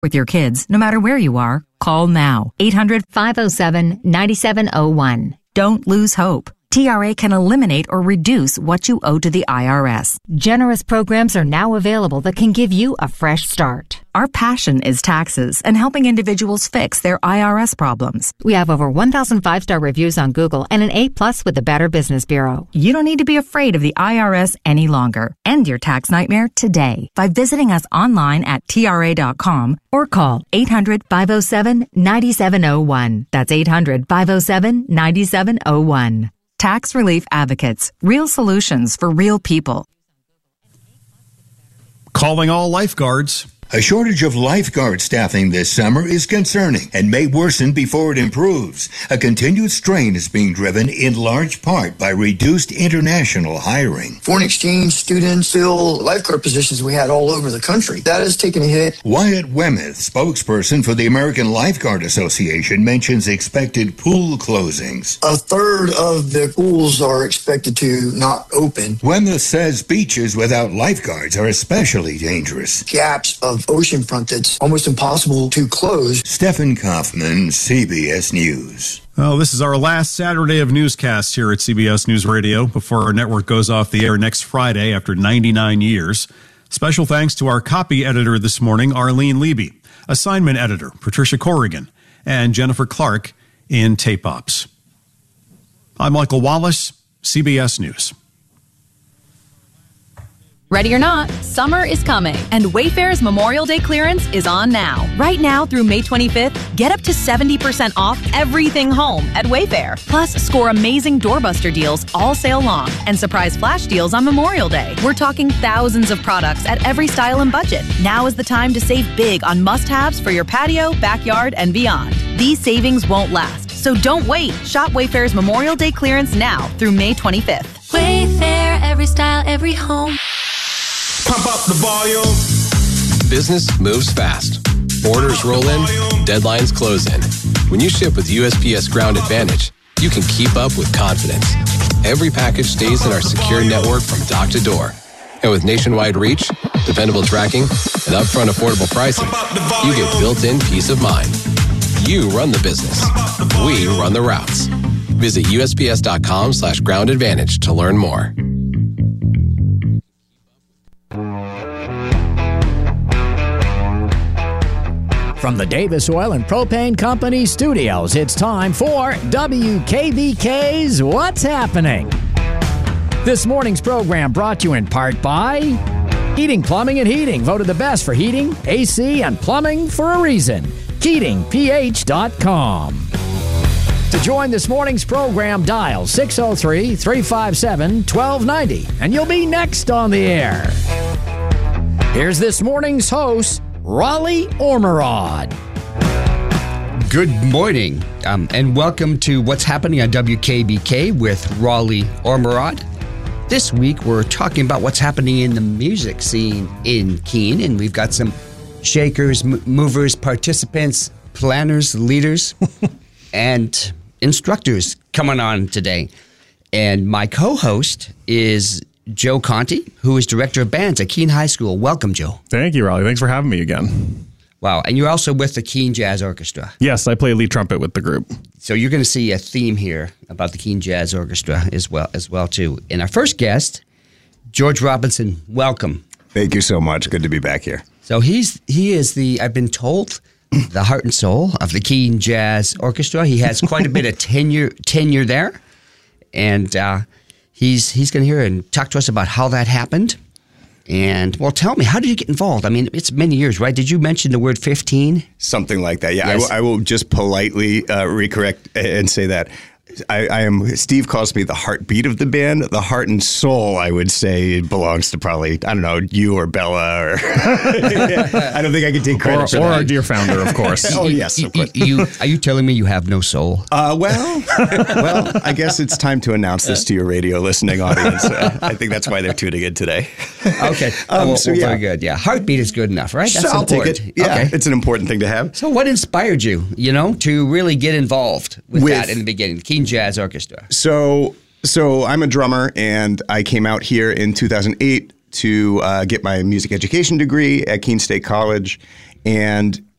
with your kids, no matter where you are, call now. 800-507-9701. Don't lose hope. TRA can eliminate or reduce what you owe to the IRS. Generous programs are now available that can give you a fresh start. Our passion is taxes and helping individuals fix their IRS problems. We have over 1,000 5-star reviews on Google and an A+ with the Better Business Bureau. You don't need to be afraid of the IRS any longer. End your tax nightmare today by visiting us online at TRA.com or call 800-507-9701. That's 800-507-9701. Tax Relief Advocates. Real solutions for real people. Calling all lifeguards. A shortage of lifeguard staffing this summer is concerning and may worsen before it improves. A continued strain is being driven in large part by reduced international hiring. Foreign exchange students fill lifeguard positions we had all over the country. That has taken a hit. Wyatt Wemeth, spokesperson for the American Lifeguard Association, mentions expected pool closings. A third of the pools are expected to not open. Wemeth says beaches without lifeguards are especially dangerous. Gaps of oceanfront that's almost impossible to close. Stephen Kaufman, CBS News. Well, this is our last Saturday of newscasts here at CBS News Radio before our network goes off the air next Friday after 99 years. Special thanks to our copy editor this morning, Arlene Levy, assignment editor, Patricia Corrigan, and Jennifer Clark in Tape Ops. I'm Michael Wallace, CBS News. Ready or not, summer is coming, and Wayfair's Memorial Day clearance is on now. Right now through May 25th, get up to 70% off everything home at Wayfair. Plus, score amazing doorbuster deals all sale long and surprise flash deals on Memorial Day. We're talking thousands of products at every style and budget. Now is the time to save big on must-haves for your patio, backyard, and beyond. These savings won't last, so don't wait. Shop Wayfair's Memorial Day clearance now through May 25th. Wayfair, every style, every home. Pump up the volume. Business moves fast. Orders roll in, deadlines close in. When you ship with USPS Ground Advantage, you can keep up with confidence. Every package stays in our secure network from dock to door. And with nationwide reach, dependable tracking, and upfront affordable pricing, you get built-in peace of mind. You run the business. We run the routes. Visit USPS.com/Ground Advantage to learn more. From the Davis Oil and Propane Company studios, it's time for WKBK's What's Happening. This morning's program brought to you in part by Heating, Plumbing, and Heating, voted the best for heating, AC, and plumbing for a reason. KeatingPH.com. To join this morning's program, dial 603-357-1290, and you'll be next on the air. Here's this morning's host, Raleigh Ormerod. Good morning, and welcome to What's Happening on WKBK with Raleigh Ormerod. This week, we're talking about what's happening in the music scene in Keene, and we've got some shakers, movers, participants, planners, leaders, and instructors coming on today. And my co-host is Joe Conti, who is director of bands at Keene High School. Welcome, Joe. Thank you, Raleigh. Thanks for having me again. Wow. And you're also with the Keene Jazz Orchestra. Yes, I play lead trumpet with the group. So you're going to see a theme here about the Keene Jazz Orchestra as well too. And our first guest, George Robinson, welcome. Thank you so much. Good to be back here. So he is the, I've been told, the heart and soul of the Keene Jazz Orchestra. He has quite a bit of tenure there. And he's going to hear and talk to us about how that happened. And, well, tell me, how did you get involved? I mean, it's many years, right? Did you mention the word 15? Something like that, yeah. Yes. I will just politely recorrect and say that. I am. Steve calls me the heartbeat of the band. The heart and soul, I would say, belongs to probably, I don't know, you or Bella. Or I don't think I can take credit for that. Or our dear founder, of course. Oh, yes, of course. Are you telling me you have no soul? Well, I guess it's time to announce this to your radio listening audience. I think that's why they're tuning in today. Okay. Very good. Yeah, heartbeat is good enough, right? That's I'll important. take it. Yeah, okay. It's an important thing to have. So what inspired you, to really get involved with that in the beginning, the Keene Jazz Orchestra? So I'm a drummer, and I came out here in 2008 to get my music education degree at Keene State College. And